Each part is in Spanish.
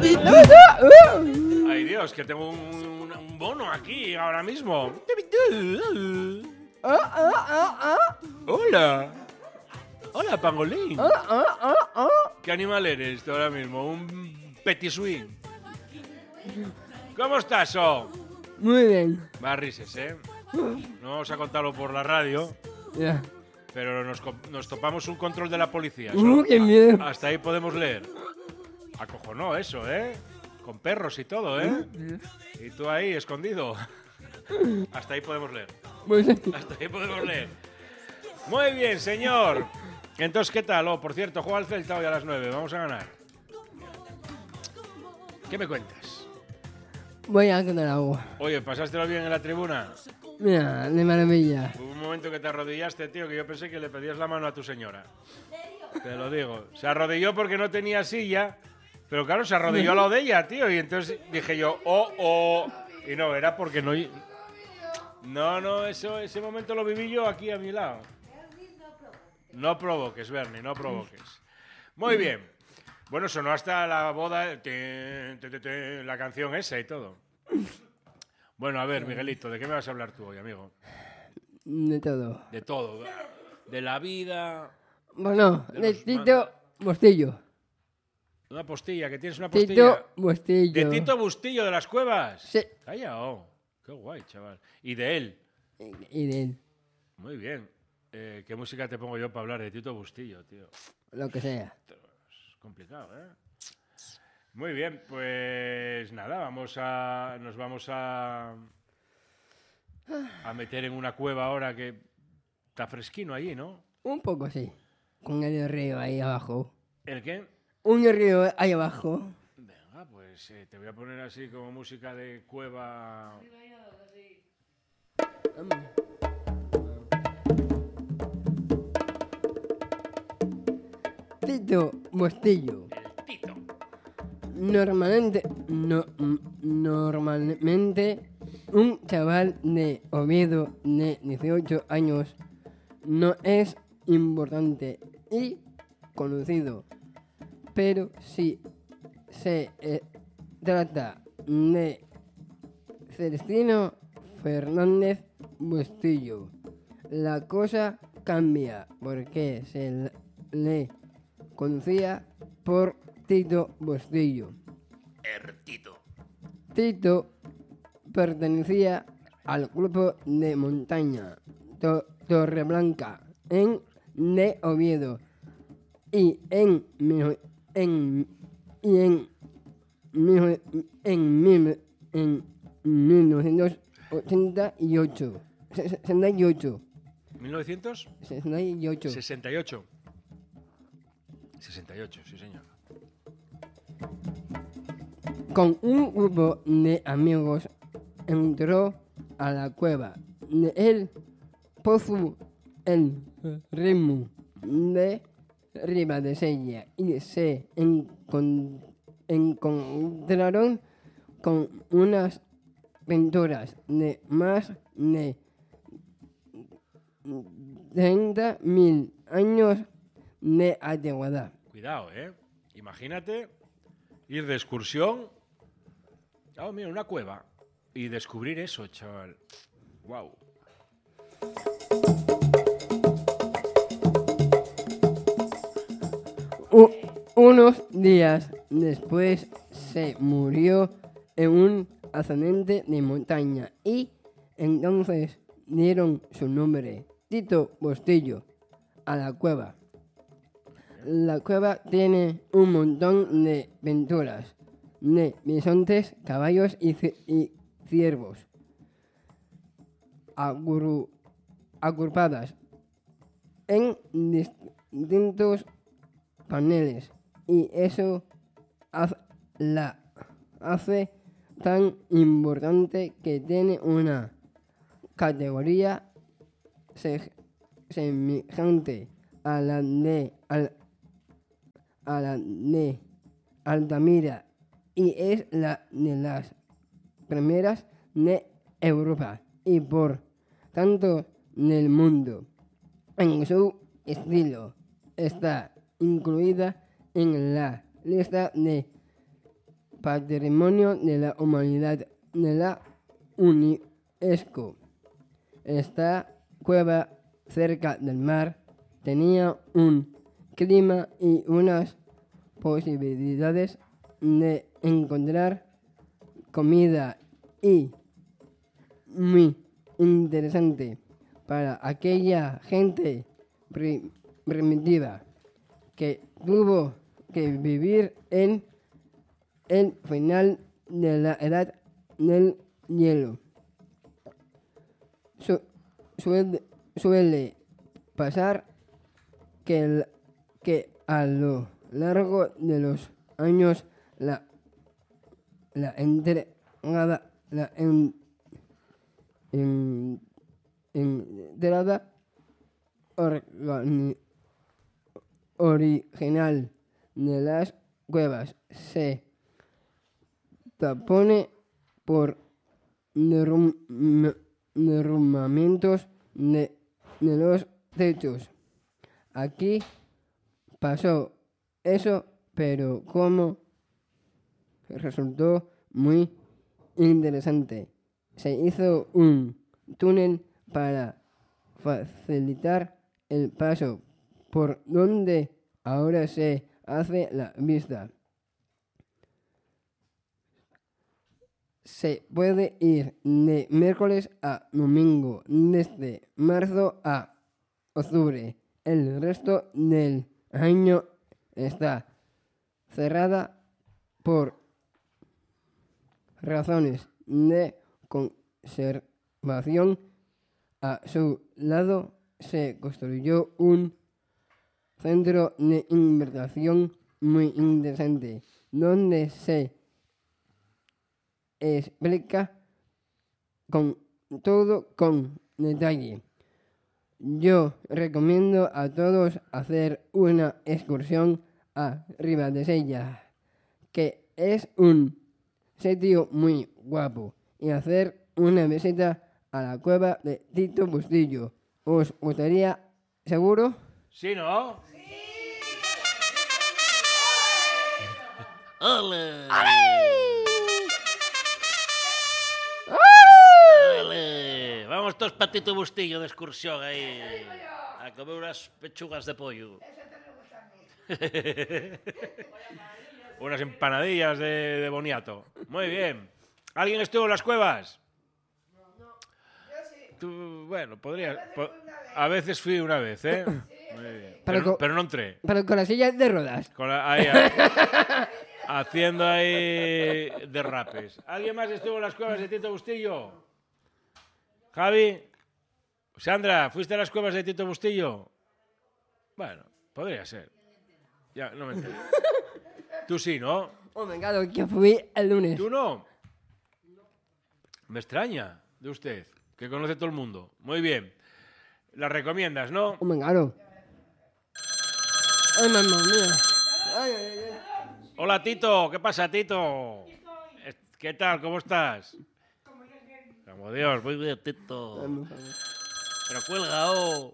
Ay, Dios, que tengo un bono aquí ahora mismo. Hola. Hola, pangolín. ¿Qué animal eres tú ahora mismo? Un petit swing. ¿Cómo estás, Muy bien. Más risas, ¿eh? No vamos a contarlo por la radio, Ya. pero nos topamos un control de la policía. ¡Qué miedo! Hasta ahí podemos leer. Acojonó eso, ¿eh? Con perros y todo, ¿eh? Y tú ahí, escondido. Hasta ahí podemos leer. Pues, Hasta ahí podemos leer. Muy bien, señor. Entonces, ¿qué tal? Por cierto, juega el Celta hoy a las 9. Vamos a ganar. ¿Qué me cuentas? voy a ganar agua. Oye, ¿pasástelo bien en la tribuna? Mira, de maravilla. Hubo un momento que te arrodillaste, tío, que yo pensé que le pedías la mano a tu señora. Te lo digo. Se arrodilló porque no tenía silla, pero claro, se arrodilló al lado de ella, tío. Y entonces dije yo, Y no, era porque no... No, ese momento lo viví yo aquí a mi lado. No provoques, Bernie, no provoques. Muy bien. Bueno, sonó hasta la boda, la canción esa y todo. Bueno, a ver, Miguelito, ¿de qué me vas a hablar tú hoy, amigo? De todo. De todo. De la vida... Bueno, de Tito Bustillo. Una postilla, que tienes una postilla. Tito Bustillo. De Tito Bustillo de las Cuevas. Sí. Calla, qué guay, chaval. Y de él. Y de él. Muy bien. ¿Qué música te pongo yo para hablar de Tito Bustillo, tío? Lo que sea. Es complicado, ¿eh? Muy bien, pues nada, nos vamos a meter en una cueva ahora que está fresquino allí, ¿no? Un poco sí. Con el río ahí abajo. ¿El qué? Un río ahí abajo. Venga, pues te voy a poner así como música de cueva. Tito Bustillo. El Tito. Normalmente un chaval de Oviedo de 18 años no es importante y conocido, pero si se trata de Celestino Fernández Bustillo, la cosa cambia porque se le conocía por Tito Bustillo. Tito. Tito pertenecía al grupo de montaña Torreblanca de Oviedo y en 1988. 68. 1968. 68. 68, sí, señor. Con un grupo de amigos entró a la cueva del Pozo el Remo de Ribadesella y se encontraron con unas pinturas de más de 30.000 años de antigüedad. Cuidado, Imagínate ir de excursión. Mira, una cueva. Y descubrir eso, chaval. Wow. Unos días después se murió en un accidente de montaña y entonces dieron su nombre, Tito Bustillo, a la cueva. La cueva tiene un montón de pinturas de bisontes, caballos y ciervos agrupadas en distintos paneles y eso la hace tan importante que tiene una categoría semejante a la de Altamira y es la de las primeras de Europa y por tanto del mundo. En su estilo está incluida en la lista de Patrimonio de la Humanidad de la UNESCO. Esta cueva cerca del mar tenía un clima y unas posibilidades de encontrar comida y muy interesante para aquella gente primitiva que tuvo que vivir en el final de la edad del hielo. Suele pasar que a lo largo de los años la entrada original de las cuevas se tapone por derrumbamientos de los techos. Aquí pasó eso, pero como resultó muy interesante, se hizo un túnel para facilitar el paso por donde ahora se hace la vista. Se puede ir de miércoles a domingo, desde marzo a octubre. El resto del año está cerrada por razones de conservación. A su lado se construyó un centro de investigación muy interesante, donde se explica todo con detalle. Yo recomiendo a todos hacer una excursión a Ribadesella, que es un sitio muy guapo, y hacer una visita a la cueva de Tito Bustillo. ¿Os gustaría, seguro? ¿Sí, no? ¡Ole! ¡Ole! Vamos todos para Tito Bustillo de excursión ahí a comer unas pechugas de pollo. Unas empanadillas de boniato. Muy bien. ¿Alguien estuvo en las cuevas? No. Yo sí. Tú, bueno, podrías. A veces fui una vez, ¿eh? Muy bien. Pero no entré. Pero con la silla de ruedas. Haciendo ahí derrapes. ¿Alguien más estuvo en las cuevas de Tito Bustillo? ¿Javi? Sandra, ¿fuiste a las cuevas de Tito Bustillo? Bueno, podría ser. Ya, no me enteré. Tú sí, ¿no? Oh, me encanta, que fui el lunes. ¿Tú no? Me extraña de usted, que conoce todo el mundo. Muy bien. ¿Las recomiendas, no? Oh, me encanta. Ay, mamá mía. Ay, ay, ay. Hola, Tito. ¿Qué pasa, Tito? ¿Qué tal? ¿Cómo estás? Como Dios. Muy bien, Tito. Ay, por favor. Pero cuelga, oh.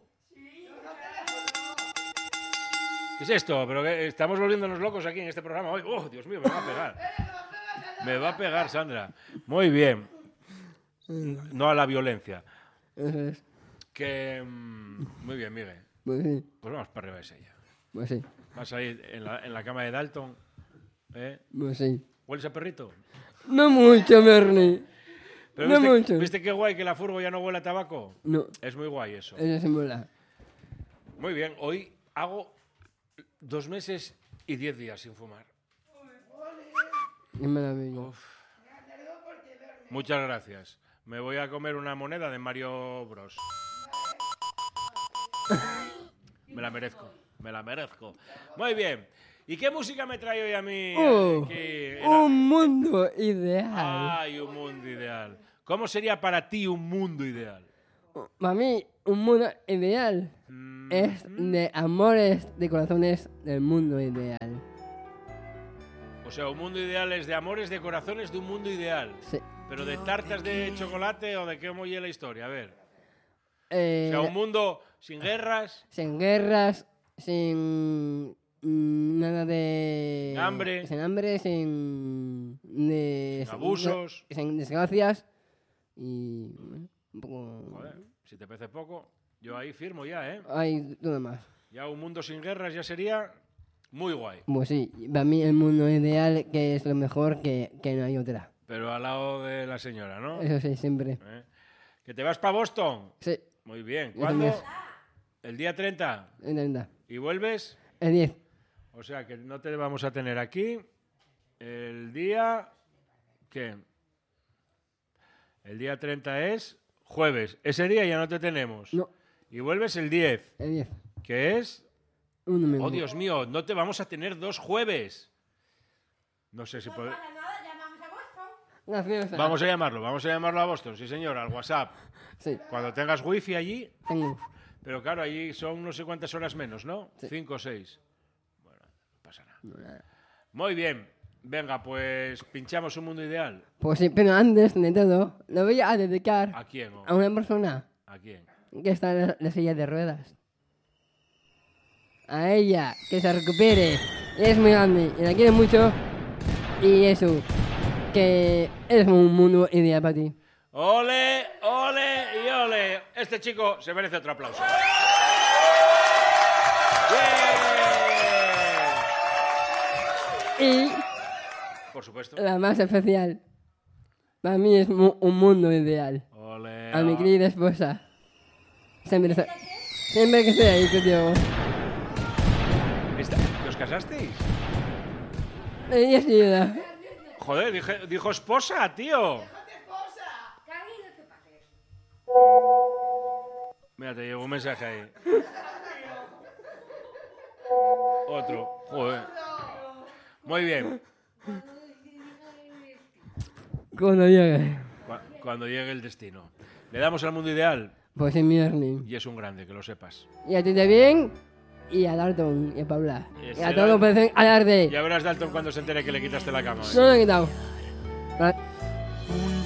¿Qué es esto? Pero estamos volviéndonos locos aquí en este programa hoy. ¡Oh, Dios mío, me va a pegar! Me va a pegar, Sandra. Muy bien. No a la violencia. Eso es. Muy bien, Miguel. Pues sí. Pues vamos para arriba de ella. Pues sí. Vas ahí en la cama de Dalton. ¿Eh? Pues sí. ¿Hueles a perrito? No mucho, Bernie. Pero no mucho. ¿viste qué guay que la furgo ya no huele a tabaco? No. Es muy guay eso. Eso se mola. Muy bien. Hoy hago 2 meses y 10 días sin fumar. Es maravilloso. Uf. Muchas gracias. Me voy a comer una moneda de Mario Bros. Me la merezco. Me la merezco. Muy bien. ¿Y qué música me trae hoy a mí? Un mundo ideal. Ay, un mundo ideal. ¿Cómo sería para ti un mundo ideal? Para mí, un mundo ideal es de amores, de corazones del mundo ideal. O sea, un mundo ideal es de amores, de corazones, de un mundo ideal. Sí. ¿Pero de tartas de chocolate o de qué oye la historia? A ver. O Eh, sea, un mundo sin guerras, sin guerras, sin nada de... hambre. Sin hambre, sin Abusos. Sin desgracias y bueno, un poco... Joder, si te parece poco, yo ahí firmo ya, ¿eh? Hay todo más. Ya un mundo sin guerras ya sería muy guay. Pues sí, para mí el mundo ideal que es lo mejor que no hay otra. Pero al lado de la señora, ¿no? Eso sí, siempre. ¿Que te vas para Boston? Sí, Muy bien. Eso ¿Cuándo? es. El día 30. intenta. ¿Y vuelves? El 10. O sea que no te vamos a tener aquí el día... ¿Qué? El día 30 es jueves. Ese día ya no te tenemos. No, Y vuelves el 10, el 10. que es... Un domingo. Oh, Dios mío, no te vamos a tener 2 jueves. No sé si puede... Gracias. Vamos a llamarlo a Boston, sí señor, al WhatsApp. Sí, Cuando tengas wifi allí, tengo. pero claro, allí son no sé cuántas horas menos, ¿no? Sí. 5 o 6. Bueno, no pasa nada. Muy bien, venga, pues pinchamos un mundo ideal. Pues sí, pero antes de todo, lo voy a dedicar ¿A quién? Oh? a una persona ¿A quién? que está en la silla de ruedas. A ella, que se recupere. Es muy grande y la quiere mucho. Y eso, que es un mundo ideal para ti. ¡Ole, ole y ole! Este chico se merece otro aplauso. ¡Bien! Y Por supuesto. la más especial, para mí es un mundo ideal. Ole, A mi querida esposa. Siempre que estoy ahí contigo. ¿Que os casasteis? Ella sí ayuda. Joder, dijo esposa, tío. Mira, te llegó un mensaje ahí. Otro. Joder. Muy bien. Cuando llegue. Cuando llegue el destino. Le damos al mundo ideal Pues en mi Ernie. y es un grande, que lo sepas. Y a ti también. Y a Dalton y a Paula. Ese Y a era- todos pueden alarde. Ya verás Dalton cuando se entere que le quitaste la cama. ¿eh? No lo he quitado.